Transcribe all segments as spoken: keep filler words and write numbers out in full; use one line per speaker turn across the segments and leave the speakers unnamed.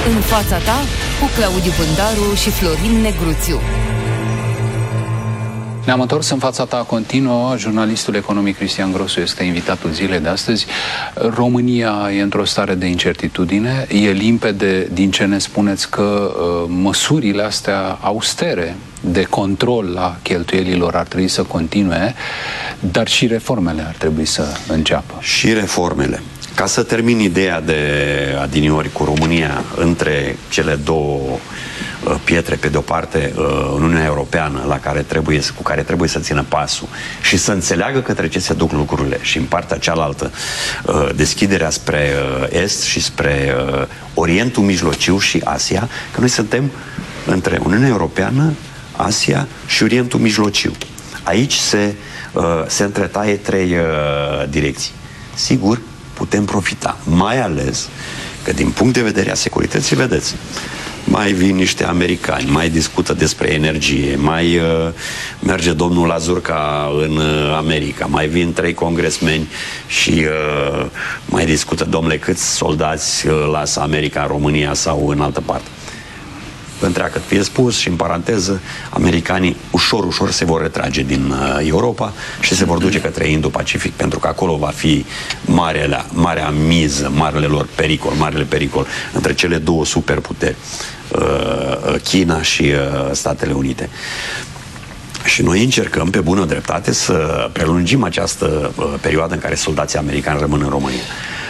În fața ta, cu Claudiu Bândaru și Florin Negruțiu.
Ne-am întors în fața ta continuă. Jurnalistul economic Cristian Grosu este invitatul zilei de astăzi. România e într-o stare de incertitudine. E limpede din ce ne spuneți că uh, măsurile astea austere de control la cheltuielilor ar trebui să continue, dar și reformele ar trebui să înceapă.
Și reformele. Ca să termin ideea de adiniori cu România, între cele două uh, pietre, pe de-o parte uh, Uniunea Europeană, la care trebuie, cu care trebuie să țină pasul și să înțeleagă către ce se duc lucrurile, și în partea cealaltă uh, deschiderea spre uh, Est și spre uh, Orientul Mijlociu și Asia, că noi suntem între Uniunea Europeană, Asia și Orientul Mijlociu. Aici se, uh, se întretaie trei uh, direcții. Sigur, putem profita, mai ales că din punct de vedere a securității, vedeți, mai vin niște americani, mai discută despre energie, mai uh, merge domnul Lazurca în uh, America, mai vin trei congresmeni și uh, mai discută, domnule, câți soldați uh, lasă America în România sau în altă parte. Întreagăt fie spus și în paranteză, americanii ușor, ușor se vor retrage din uh, Europa și se vor duce către Indo-Pacific, pentru că acolo va fi marele, marea miză, marele lor pericol, marele pericol între cele două superputeri, uh, China și uh, Statele Unite. Și noi încercăm pe bună dreptate să prelungim această uh, perioadă în care soldații americani rămân în România.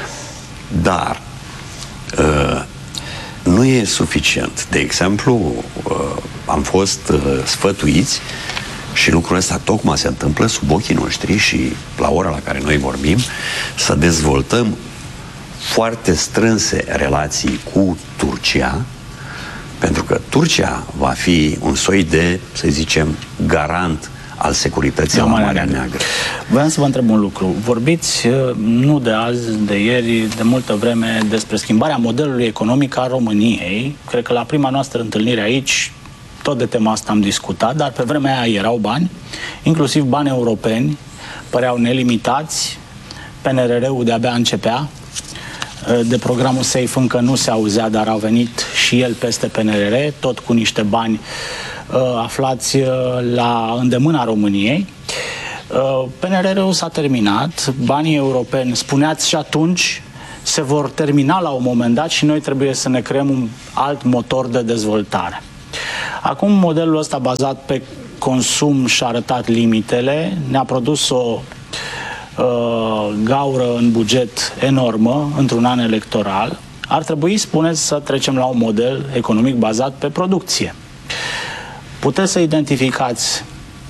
Dar uh, nu e suficient. De exemplu, am fost sfătuiți și lucrul ăsta tocmai se întâmplă sub ochii noștri și la ora la care noi vorbim, să dezvoltăm foarte strânse relații cu Turcia, pentru că Turcia va fi un soi de, să zicem, garant al securității la Marea Neagră.
Vreau să vă întreb un lucru. Vorbiți nu de azi, de ieri, de multă vreme despre schimbarea modelului economic al României. Cred că la prima noastră întâlnire aici tot de tema asta am discutat, dar pe vremea aia erau bani, inclusiv bani europeni, păreau nelimitați, P N R R-ul de-abia începea, de programul SAFE încă nu se auzea, dar a venit și el peste P N R R, tot cu niște bani aflați la îndemâna României. P N R R-ul s-a terminat, banii europeni, spuneați și atunci, se vor termina la un moment dat și noi trebuie să ne creăm un alt motor de dezvoltare. Acum modelul ăsta bazat pe consum și-a arătat limitele, ne-a produs o uh, gaură în buget enormă într-un an electoral. Ar trebui, spuneți, să trecem la un model economic bazat pe producție. Puteți să identificați,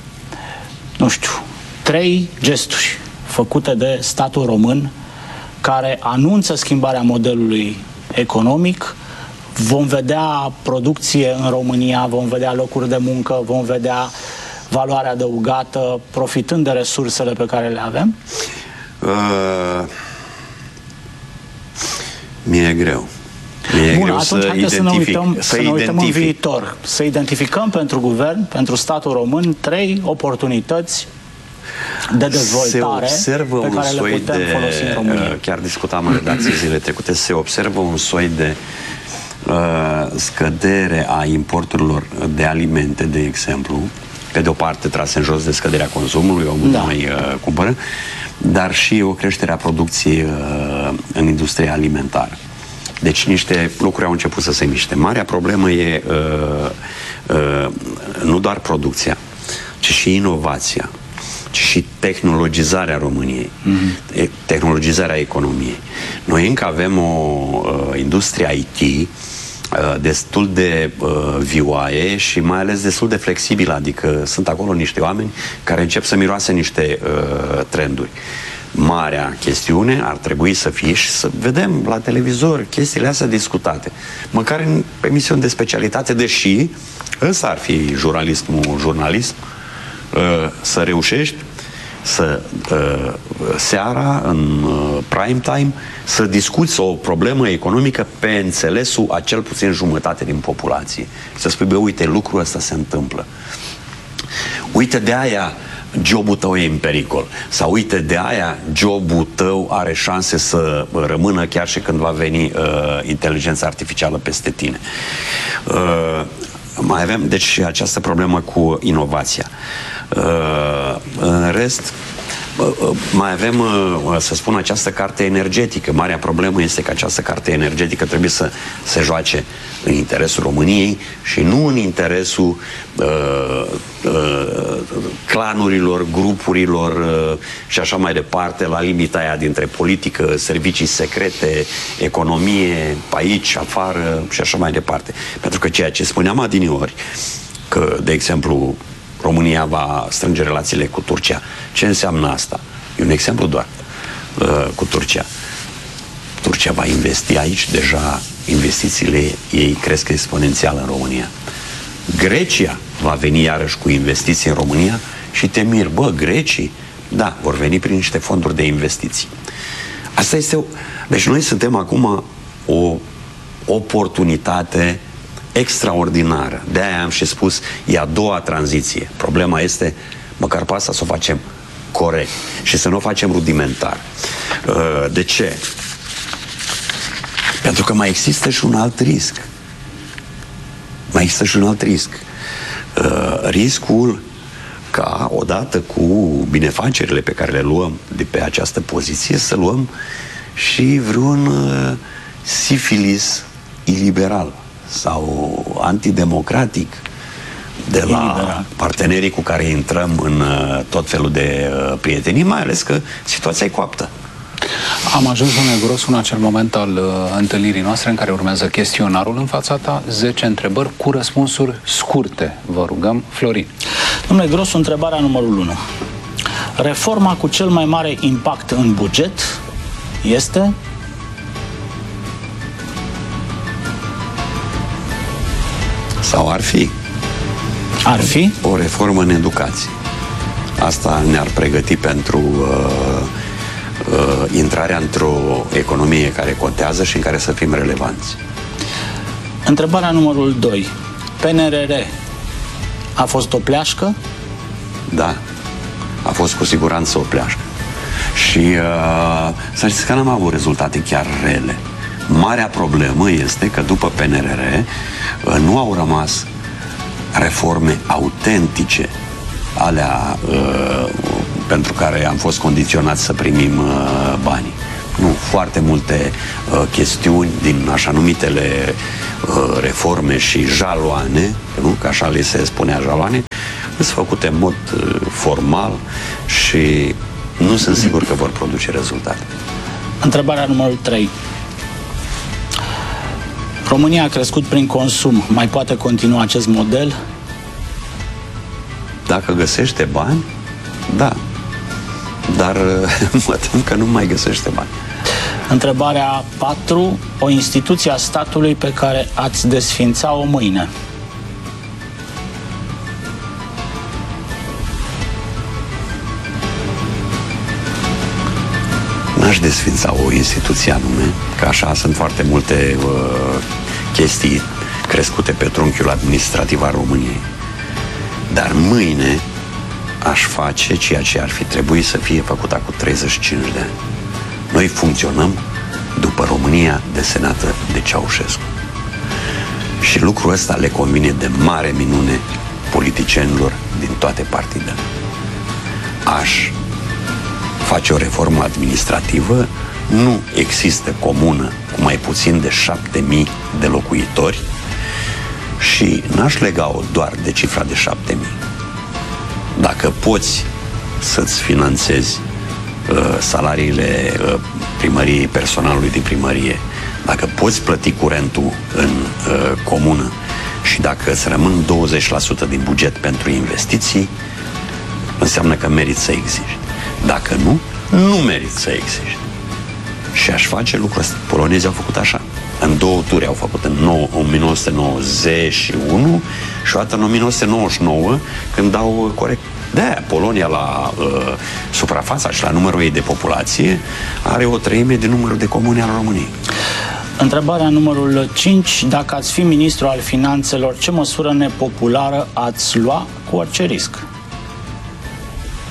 nu știu, trei gesturi făcute de statul român care anunță schimbarea modelului economic. Vom vedea producție în România, vom vedea locuri de muncă, vom vedea valoare adăugată, profitând de resursele pe care le avem?
Uh, mi-e greu. E
Bun,
greu
atunci
să
haideți să ne uităm,
să
să ne uităm în
identific.
viitor. Să identificăm pentru guvern, pentru statul român, trei oportunități de dezvoltare pe care le putem
de,
folosi în România.
Chiar discutam în redacție zile trecute, se observă un soi de uh, scădere a importurilor de alimente, de exemplu, pe de o parte trase în jos de scăderea consumului, omul da. nu mai uh, cumpără, dar și o creștere a producției uh, în industria alimentară. Deci niște lucruri au început să se miște. Marea problemă e uh, uh, nu doar producția, ci și inovația, ci și tehnologizarea României, mm-hmm. tehnologizarea economiei. Noi încă avem o uh, industrie I T uh, destul de uh, vioaie și mai ales destul de flexibilă, adică sunt acolo niște oameni care încep să miroase niște uh, trenduri. Marea chestiune ar trebui să fie și să vedem la televizor chestiile astea discutate. Măcar în emisiuni de specialitate, deși ăsta ar fi jurnalismul, jurnalism, să reușești să seara, în prime time, să discuți o problemă economică pe înțelesul a cel puțin jumătate din populație. Să spui, bă, uite, lucrul ăsta se întâmplă. Uite, de aia jobul tău e în pericol. Sau uite, de aia jobul tău are șanse să rămână chiar și când va veni uh, inteligența artificială peste tine. Uh, mai avem, deci, această problemă cu inovația. Uh, în rest, mai avem, să spun, această carte energetică. Marea problemă este că această carte energetică trebuie să se joace în interesul României și nu în interesul uh, uh, clanurilor, grupurilor uh, și așa mai departe, la limita aia dintre politică, servicii secrete, economie, aici, afară și așa mai departe. Pentru că ceea ce spuneam adineori, că, de exemplu, România va strânge relațiile cu Turcia. Ce înseamnă asta? E un exemplu doar uh, cu Turcia. Turcia va investi aici, deja investițiile ei cresc exponențial în România. Grecia va veni iarăși cu investiții în România și te miri, bă, grecii, da, vor veni prin niște fonduri de investiții. Asta este o... Deci noi suntem acum o oportunitate extraordinară. De-aia am și spus, e a doua tranziție. Problema este, măcar pe asta să o facem corect și să nu o facem rudimentar. De ce? Pentru că mai există și un alt risc. Mai există și un alt risc. Riscul ca, odată cu binefacerile pe care le luăm de pe această poziție, să luăm și vreun sifilis iliberal sau antidemocratic de la Iliberal. partenerii cu care intrăm în uh, tot felul de uh, prietenii, mai ales că situația e coaptă.
Am ajuns, domnule Grosu, în acel moment al uh, întâlnirii noastre în care urmează chestionarul în fața ta, zece întrebări cu răspunsuri scurte. Vă rugăm, Florin.
Domnule Grosu, întrebarea numărul unu. Reforma cu cel mai mare impact în buget este...
Sau ar fi.
Ar fi?
O reformă în educație. Asta ne-ar pregăti pentru uh, uh, intrarea într-o economie care contează și în care să fim relevanți.
Întrebarea numărul doi. P N R R a fost o pleașcă?
Da. A fost cu siguranță o pleașcă. Și uh, să știți că n-am avut rezultate chiar rele. Marea problemă este că după P N R R nu au rămas reforme autentice, alea uh, pentru care am fost condiționați să primim uh, banii. Nu, foarte multe uh, chestiuni din așa numitele uh, reforme și jaloane, nu? Că așa le se spunea jaloane, sunt făcute în mod uh, formal și nu sunt sigur că vor produce rezultate.
Întrebarea numărul trei. România a crescut prin consum. Mai poate continua acest model?
Dacă găsește bani, da. Dar mă tem că nu mai găsește bani.
Întrebarea patru. O instituție a statului pe care ați desfința-o mâine.
N-aș desfința o instituție anume, că așa sunt foarte multe uh, chestii crescute pe trunchiul administrativ al României. Dar mâine aș face ceea ce ar fi trebuit să fie făcut acum treizeci și cinci de ani. Noi funcționăm după România desenată de Ceaușescu. Și lucrul ăsta le convine de mare minune politicienilor din toate partidele. Aș face o reformă administrativă, nu există comună cu mai puțin de șapte mii de locuitori și n-aș lega-o doar de cifra de șapte mii. Dacă poți să-ți finanțezi uh, salariile uh, primăriei, personalului din primărie, dacă poți plăti curentul în uh, comună și dacă îți rămân douăzeci la sută din buget pentru investiții, înseamnă că meriți să existi. Dacă nu, nu meriți să existi. Și aș face lucrul ăsta. Polonezii au făcut așa. În două turi au făcut, în o mie nouă sute nouăzeci și unu și o dată în o mie nouă sute nouăzeci și nouă, când dau corect. De-aia Polonia, la uh, suprafața și la numărul ei de populație, are o treime din numărul de comune al României.
Întrebarea numărul cinci. Dacă ați fi ministru al finanțelor, ce măsură nepopulară ați lua cu orice risc?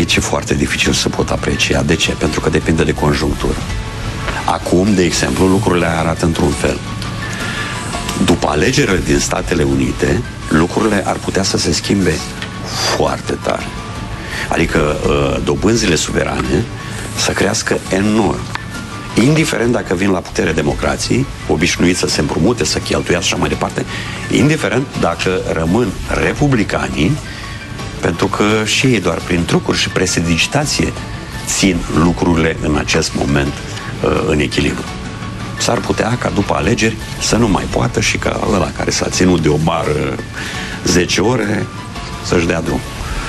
aici e foarte dificil să pot aprecia. De ce? Pentru că depinde de conjunctură. Acum, de exemplu, lucrurile arată într-un fel. După alegerile din Statele Unite, lucrurile ar putea să se schimbe foarte tare. Adică dobânzile suverane să crească enorm. Indiferent dacă vin la putere democrații, obișnuiți să se împrumute, să cheltuiască și așa mai departe, indiferent dacă rămân republicanii, pentru că și ei doar prin trucuri și prestidigitație țin lucrurile în acest moment uh, în echilibru. S-ar putea ca după alegeri să nu mai poată și ca ăla care s-a ținut de o bară zece ore să-și dea drum.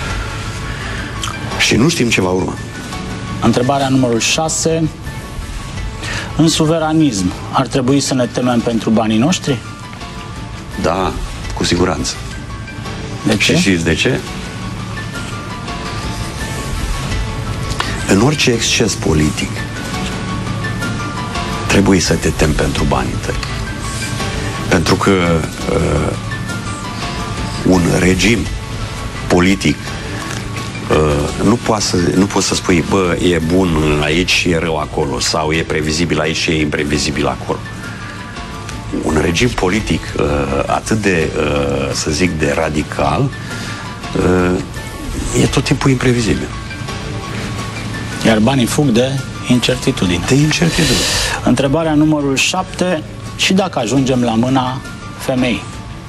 Și nu știm ce va urma.
Întrebarea numărul șase. În suveranism ar trebui să ne temem pentru banii noștri?
Da, cu siguranță.
De ce?
Și știți de ce? În orice exces politic trebuie să te temi pentru banii tăi. Pentru că uh, un regim politic uh, nu, poate să, nu poți să spui, bă, e bun aici și e rău acolo, sau e previzibil aici și e imprevizibil acolo. Un regim politic uh, atât de, uh, să zic, de radical uh, e tot timpul imprevizibil.
Iar banii fug de incertitudine.
De incertitudine.
Întrebarea numărul șapte. Și dacă ajungem la mâna femeii?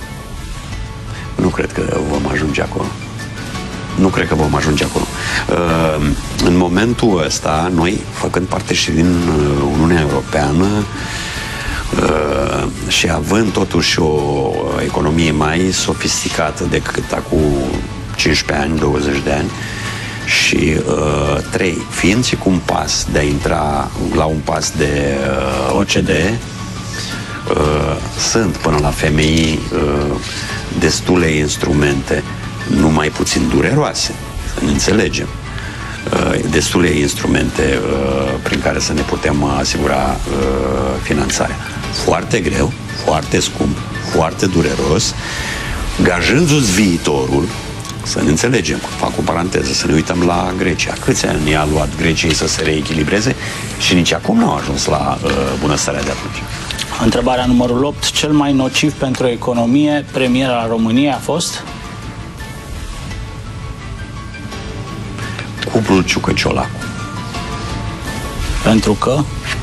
Nu cred că vom ajunge acolo. Nu cred că vom ajunge acolo. Uh, în momentul ăsta, noi, făcând parte și din Uniunea Europeană uh, și având totuși o economie mai sofisticată decât acum cincisprezece ani, douăzeci de ani, și uh, trei, fiind și cu un pas de a intra la un pas de uh, O C D E, uh, sunt până la femei uh, destule instrumente, nu mai puțin dureroase, să ne înțelegem, uh, destule instrumente uh, prin care să ne putem asigura uh, finanțarea. Foarte greu, foarte scump, foarte dureros, gajându-ți viitorul. Să ne înțelegem, fac o paranteză, să ne uităm la Grecia. Câți ani i-a luat Greciei să se reechilibreze și nici acum nu au ajuns la uh, bunăstarea de atunci.
Întrebarea numărul opt. Cel mai nociv pentru economie, premier al României a fost?
Cuplul Ciucă-Ciolacu.
Pentru că?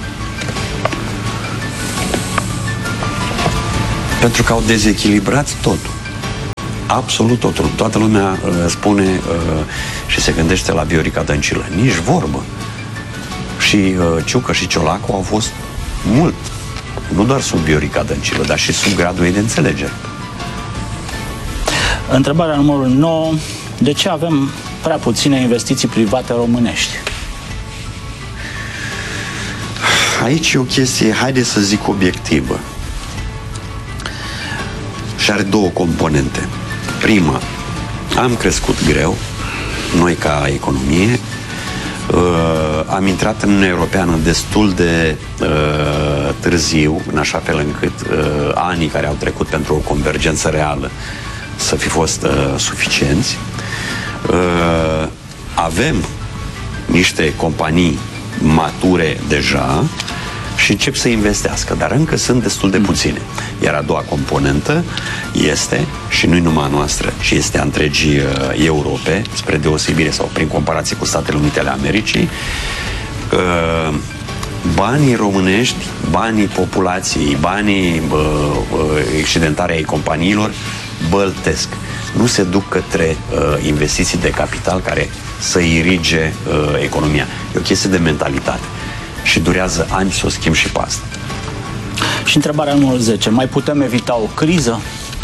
Pentru că au dezechilibrat totul. Absolut totul. Toată lumea uh, spune uh, și se gândește la Viorica Dăncilă. Nici vorbă. Și uh, Ciucă și Ciolacu au fost mult, nu doar sub Viorica Dăncilă, dar și sub gradul ei de înțelegere.
Întrebarea numărul nouă. De ce avem prea puține investiții private românești?
Aici e o chestie, haide să zic, obiectivă. Și are două componente. Prima, am crescut greu, noi ca economie, uh, am intrat în Uniunea Europeană destul de uh, târziu, în așa fel încât uh, anii care au trecut pentru o convergență reală să fi fost uh, suficienți. Uh, avem niște companii mature deja și încep să investească, dar încă sunt destul de puține. Iar a doua componentă este, și nu-i numai a noastră, ci este a întregii uh, Europe, spre deosebire sau prin comparație cu Statele Unite ale Americii, uh, banii românești, banii populației, banii uh, uh, excedentare ai companiilor băltesc. Nu se duc către uh, investiții de capital care să irige uh, economia. E o chestie de mentalitate. Și durează ani să o schimb și pe asta.
Și întrebarea numărul zece. Mai putem evita o criză?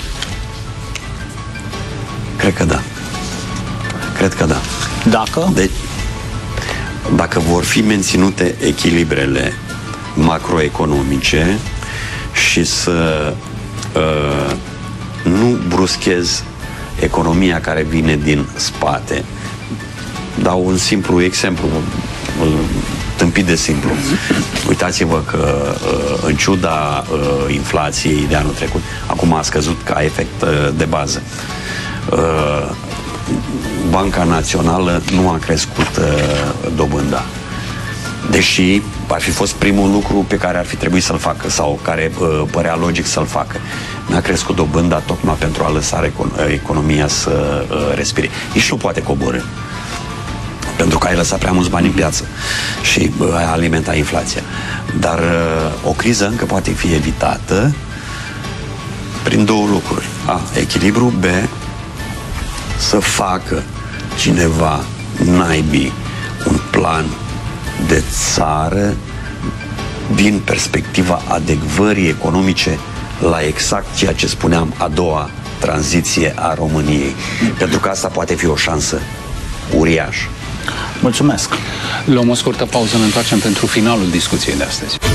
Cred că da. Cred că da.
Dacă?
Deci, dacă vor fi menținute echilibrele macroeconomice și să uh, nu bruschez economia care vine din spate. Dau un simplu exemplu, tâmpit de simplu. Uitați-vă că în ciuda inflației de anul trecut, acum a scăzut ca efect de bază. Banca Națională nu a crescut uh, dobânda. Deși ar fi fost primul lucru pe care ar fi trebuit să-l facă sau care uh, părea logic să-l facă. N-a crescut dobânda tocmai pentru a lăsa econ- economia să uh, respire. Nici nu poate coborî. Pentru că ai lăsat prea mulți bani în piață și uh, ai alimentat inflația. Dar uh, o criză încă poate fi evitată prin două lucruri. A. Echilibru. B. Să facă cineva naibii un plan de țară din perspectiva adecvării economice la exact ceea ce spuneam, a doua tranziție a României. Pentru că asta poate fi o șansă uriașă.
Mulțumesc!
Luăm o scurtă pauză, ne întoarcem pentru finalul discuției de astăzi.